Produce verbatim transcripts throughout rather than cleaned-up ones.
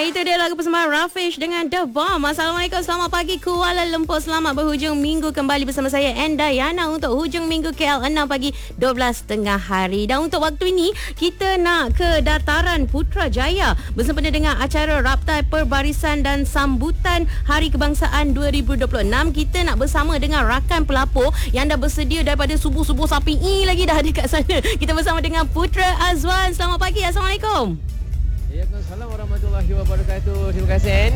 itu dia lagu persembahan Rafish dengan The Bomb. Assalamualaikum, selamat pagi Kuala Lumpur. Selamat berhujung minggu kembali bersama saya Endayana untuk hujung minggu K L enam pagi dua belas tengah hari. Dan untuk waktu ini kita nak ke Dataran Putrajaya bersempena dengan acara Raptai Perbarisan dan Sambutan Hari Kebangsaan dua ribu dua puluh enam. Kita nak bersama dengan rakan pelapor yang dah bersedia daripada subuh-subuh sapi i lagi dah ada kat sana. Kita bersama dengan Putra Azwan. Selamat pagi. Assalamualaikum. Waalaikumsalam warahmatullahi wabarakatuh. Terima kasih, En.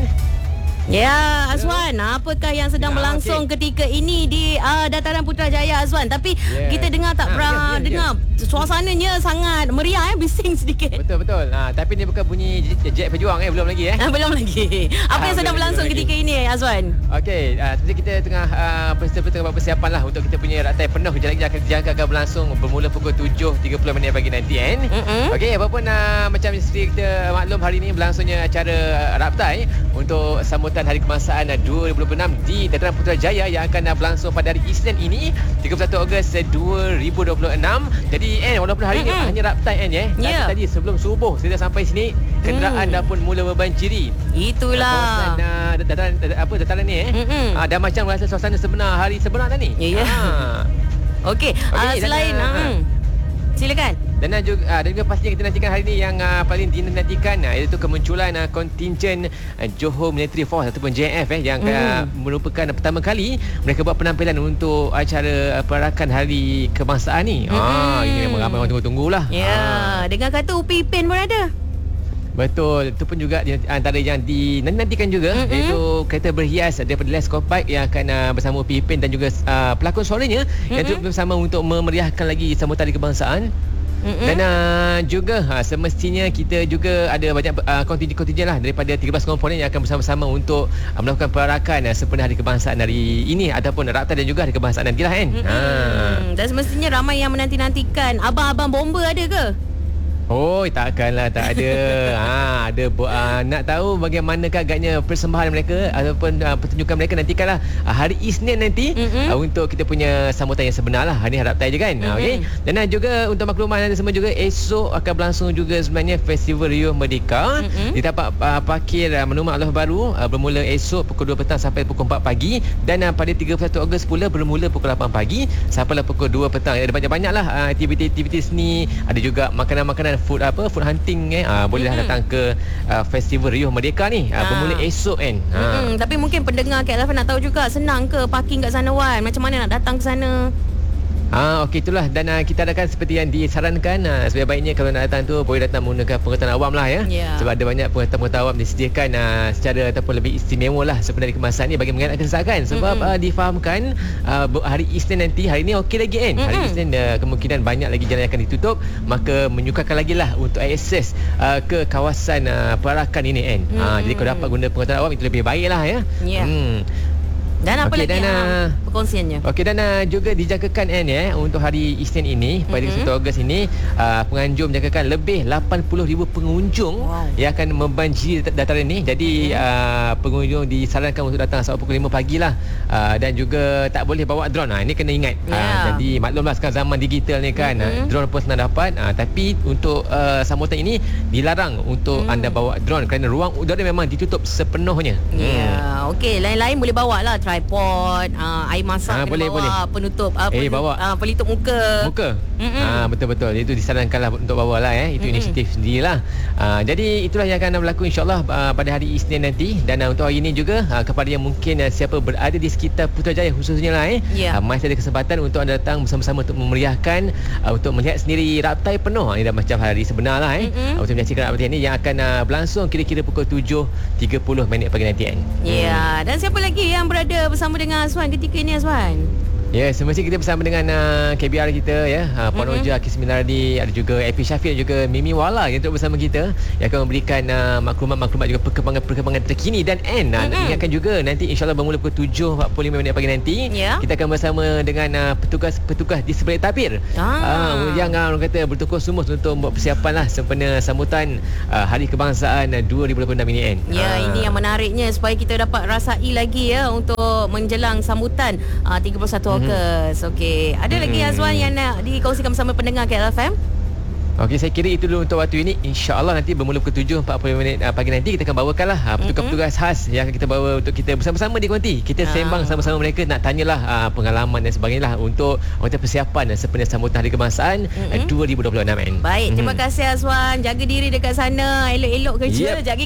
Ya, Azwan, apakah yang sedang ya, berlangsung okay. ketika ini di uh, Dataran Putrajaya, Azwan? Tapi yeah. kita dengar tak ha, pernah yeah, yeah, dengar yeah. suasananya sangat meriah, eh, bising sedikit. Betul betul. Ha, tapi ni bukan bunyi jet pejuang eh, belum lagi eh. belum lagi. Apa ha, yang sedang berlangsung ketika lagi. ini, Azwan? Okey, uh, jadi kita tengah uh, tengah persiapan lah untuk kita punya raktai penuh. Kejap lagi akan dijangka akan berlangsung bermula pukul tujuh tiga puluh minit pagi nanti, kan? Mm-hmm. Okey, apapun uh, macam seperti kita maklum hari ini berlangsungnya acara uh, raktai untuk sambutan Hari Kebangsaan dua ribu dua puluh enam di Dataran Putrajaya yang akan berlangsung pada hari Isnin ini tiga puluh satu Ogos dua ribu dua puluh enam. Jadi eh walaupun hari mm-hmm. ini hanya raptai en ya. Yeah. Tadi sebelum subuh kita sampai sini kenderaan mm. dah pun mula membanjiri. Itulah. Kawasan dataran apa dataran ni eh. Mm-hmm. Ah, dah macam rasa suasana sebenar hari sebenar tadi. Ya. Yeah, yeah. ah. Okey, okay, uh, selain dan, uh, uh, silakan. Dan juga, uh, dan juga pastinya kita nantikan hari ini yang uh, paling dinantikan uh, iaitu kemunculan uh, kontingen uh, Johor Military Force ataupun J M F eh, yang uh, mm. merupakan pertama kali mereka buat penampilan untuk acara uh, perarakan Hari Kebangsaan ni. Mm. Ah, ini memang ramai orang tunggu-tunggulah. Ya, yeah. ah. Dengan kata Upi Ipin pun ada. Betul, itu pun juga di antara yang dinantikan juga, mm-hmm. iaitu kereta berhias daripada Leskopike yang akan uh, bersama Upi Ipin dan juga uh, pelakon suaranya mm-hmm. yang turut bersama untuk memeriahkan lagi sambutan Hari Kebangsaan. Mm-hmm. Dan uh, juga uh, semestinya kita juga ada banyak uh, kontingen-kontingen lah daripada tiga belas komponen yang akan bersama-sama untuk uh, melakukan perarakan uh, sempena Hari Kebangsaan hari ini ataupun Raptai dan juga Hari Kebangsaan nantilah, kan. Mm-hmm. Ha. Dan semestinya ramai yang menanti-nantikan. Abang-abang bomba ada ke? Oh, takkanlah tak ada. ha, ada uh, nak tahu bagaimanakah agaknya persembahan mereka ataupun uh, pertunjukan mereka, nantikanlah uh, hari Isnin nanti mm-hmm. uh, untuk kita punya sambutan yang sebenar lah. Hari ni Raptai je, kan. Mm-hmm. Okey. Dan uh, juga untuk makluman anda semua juga, esok akan berlangsung juga sebenarnya Festival Riuh Merdeka mm-hmm. di tapak uh, parkir uh, Menuma Allah Baru uh, bermula esok pukul dua petang sampai pukul empat pagi, dan uh, pada tiga puluh satu Ogos pula bermula pukul lapan pagi sampailah pukul dua petang. Ada banyak-banyaklah uh, aktiviti-aktiviti seni, ada juga makanan-makanan food apa food hunting eh uh, bolehlah mm-hmm. datang ke uh, Festival Riuh Merdeka ni uh, bermula esok, kan. Ha. Mm-hmm. Tapi mungkin pendengar K L F nak tahu juga, senang ke parking kat sana, Wan? Macam mana nak datang ke sana? Ah, okey, itulah. Dan uh, kita adakan seperti yang disarankan, uh, sebaik-baiknya kalau nak datang tu boleh datang menggunakan pengetahuan awam lah, ya. Yeah. Sebab ada banyak pengetahuan awam disediakan uh, secara ataupun lebih istimewa lah sebenarnya kebangsaan ni bagi mengelakkan kesesakan. Sebab mm-hmm. uh, difahamkan uh, hari Isnin nanti, hari ni okey lagi, kan. Mm-hmm. Hari Isnin uh, kemungkinan banyak lagi jalan yang akan ditutup, maka menyukarkan lagi lah untuk akses uh, ke kawasan uh, perarakan ini, kan. Mm-hmm. Uh, jadi kalau dapat guna pengetahuan awam itu lebih baik lah, ya. Yeah. Hmm. Dan apa okay, lagi dan, uh, perkongsiannya? Okey, dan uh, juga dijangkakan, Anne, ya, untuk hari Isnin ini pada mm-hmm. satu Ogos ini uh, penganjur menjangkakan lebih lapan puluh ribu pengunjung wow. yang akan membanjiri dataran ini. Jadi mm-hmm. uh, pengunjung disarankan untuk datang sampai pukul lima pagi lah, uh, dan juga tak boleh bawa drone. Uh, ini kena ingat. Yeah. Uh, jadi maklumlah sekarang zaman digital ni, kan. Mm-hmm. uh, drone pun senang dapat, uh, tapi untuk uh, sambutan ini dilarang untuk mm. anda bawa drone kerana ruang udara memang ditutup sepenuhnya. Ya, yeah. hmm. Okey, lain-lain boleh bawa lah, tripod, uh, air masak, ha, boleh, bawa, boleh. penutup uh, eh, penutup, bawa. Uh, pelitup muka. Muka. Ha, betul-betul. Itu disarankanlah untuk bawa lah, eh. Itu mm-hmm. inisiatif sendirilah. Uh, jadi itulah yang akan berlaku, insya-Allah, uh, pada hari Isnin nanti. Dan uh, untuk hari ini juga uh, kepada yang mungkin uh, siapa berada di sekitar Putrajaya khususnya lah, eh. Yeah. Uh, masih ada kesempatan untuk anda datang bersama-sama untuk memeriahkan, uh, untuk melihat sendiri raptai penuh. Uh, ini dah macam hari sebenar lah, eh. Mm-hmm. Uh, untuk menyaksikan raptai ini yang akan uh, berlangsung kira-kira pukul tujuh tiga puluh minit pagi nanti, kan. Ya, yeah. hmm. Dan siapa lagi yang berada bersama dengan Azwan ketika ini, Azwan? Ya, yeah, semestinya kita bersama dengan uh, K B R kita, ya, uh, Puan mm-hmm. Oja, Akis Minardi, ada juga Epi Syafiq dan juga Mimi Wala yang duduk bersama kita yang akan memberikan uh, maklumat-maklumat juga perkembangan-perkembangan terkini. Dan Anne, uh, mm-hmm. ingatkan juga nanti insya-Allah bermula pukul tujuh empat puluh lima minit pagi nanti, yeah. kita akan bersama dengan uh, petugas-petugas di sebelah tapir ah. uh, yang uh, orang kata bertukur sumus untuk membuat persiapan lah sempena sambutan uh, Hari Kebangsaan uh, dua ribu dua puluh enam ini, Anne. Ya, uh. ini yang menariknya supaya kita dapat rasai lagi, ya, untuk menjelang sambutan uh, tiga puluh satu Ogos. Okey. Ada hmm. lagi, Azwan, yang nak dikongsikan bersama pendengar K L F M? Okey, saya kira itu dulu untuk waktu ini. InsyaAllah nanti bermula pukul tujuh empat puluh minit uh, pagi nanti kita akan bawakan lah uh, petugas-petugas khas yang kita bawa untuk kita bersama-sama di Konti. Kita ah. sembang sama-sama mereka, nak tanyalah uh, pengalaman dan sebagainya lah untuk untuk persiapan dan sepenuhnya sambutan Hari Kebangsaan uh, dua ribu dua puluh enam. Baik, terima kasih Azwan. Jaga diri dekat sana, elok-elok kerja. Yep. Jaga